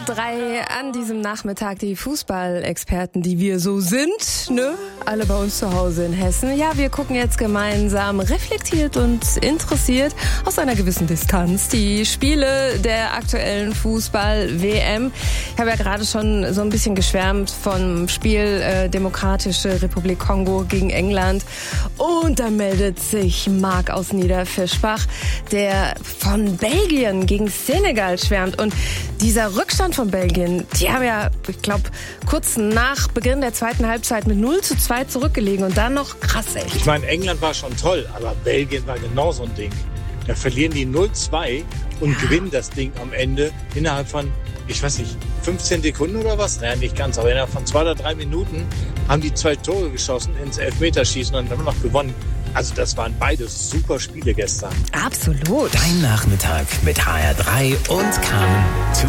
HR3 an diesem Nachmittag, die Fußballexperten, die wir so sind, ne? Alle bei uns zu Hause in Hessen. Ja, wir gucken jetzt gemeinsam reflektiert und interessiert aus einer gewissen Distanz die Spiele der aktuellen Fußball-WM. Ich habe ja gerade schon so ein bisschen geschwärmt vom Spiel Demokratische Republik Kongo gegen England. Und da meldet sich Marc aus Niederfischbach, der von Belgien gegen Senegal schwärmt. Und dieser Rückstand von Belgien, die haben ja, ich glaube, kurz nach Beginn der zweiten Halbzeit mit 0:2 zurückgelegen und dann noch krass, echt. Ich meine, England war schon toll, aber Belgien war genau so ein Ding. Da verlieren die 0:2 und gewinnen das Ding am Ende innerhalb von, ich weiß nicht, 15 Sekunden oder was? Naja, nicht ganz, aber innerhalb von 2 oder 3 Minuten haben die 2 Tore geschossen ins Elfmeterschießen und haben noch gewonnen. Also das waren beides super Spiele gestern. Absolut. Dein Nachmittag mit HR3 und Carmen.